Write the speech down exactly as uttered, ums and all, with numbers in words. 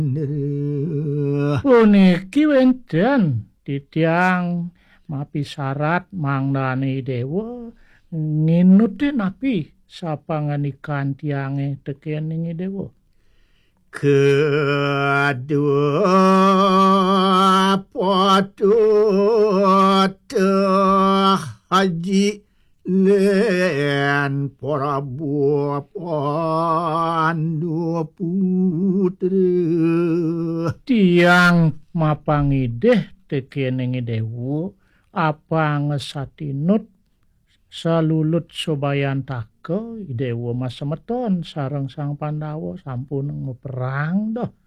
Puniki wenten titiang mapi syarat mangdani dewa nginute napi sapanganikan tiange tekeningi dewa. Kedua patut haji len Prabu Pandu putra. Tiang mapangideh tekeningi dewa apa ngesatinut salulut sobayan take dewa masemeton sareng sang Pandawa sampun meperang doh.